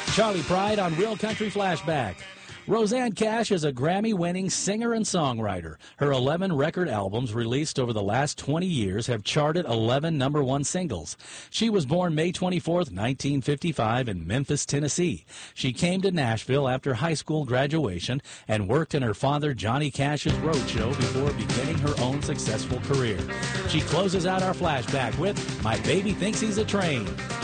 Charlie Pride on Real Country Flashback. Rosanne Cash is a Grammy-winning singer and songwriter. Her 11 record albums released over the last 20 years have charted 11 #1 singles. She was born May 24th, 1955 in Memphis, Tennessee. She came to Nashville after high school graduation and worked in her father Johnny Cash's roadshow before beginning her own successful career. She closes out our flashback with My Baby Thinks He's a Train.